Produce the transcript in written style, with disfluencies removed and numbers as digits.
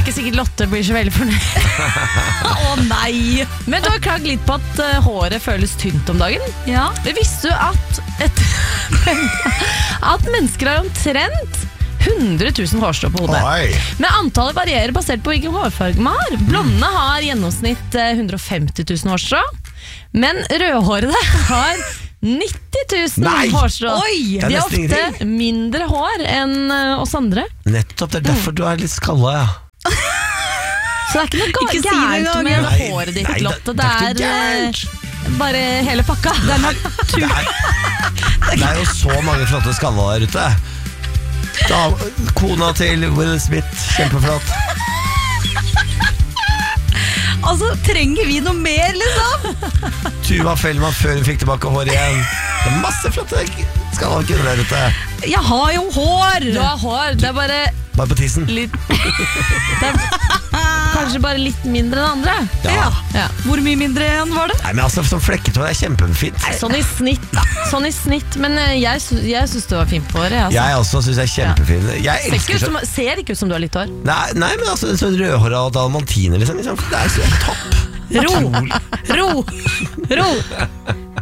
ikke sikkert Lotte blir så veldig fornøyd. Nei. Men du har klagd litt på at håret føles tynt om dagen. Ja. Visste du at mennesker har omtrent 100 000 hårstrå på hodet? Men antallet varierer basert på hvilken hårfarge man har. Blonde har gjennomsnitt 150 000 hårstrå, men rødhårede har 90 000 hårstrå. De har ofte mindre hår enn oss andre. Nettopp, det derfor du er litt skalla, ja. Så det er ikke noe gærent med håret ditt, Lotte. Det er bare hele pakka. Det er natur. Det er jo så mange flotte skalla der ute. Kona til Will Smith, kjempeflott. Altså, trenger vi noe mer, liksom? Tuva Fellmann før hun fikk tilbake hår igjen. Det er masse flotte skalla der ute. Jeg har jo hår. Du har hår, det er bare på tissen. Det er kanskje bare litt mindre enn andre. Ja. Hvor mye mindre enn var det? Nei, men altså, sånn flekketår er kjempefint. Sånn i snitt. Men jeg synes du var fin på håret. Altså. Jeg også synes jeg er kjempefin. Jeg elsker sånn. Ser ikke ut som du har litt hår. Nei, men altså en sånn rødhåra dalmatiner liksom. Det er så topp. Ro.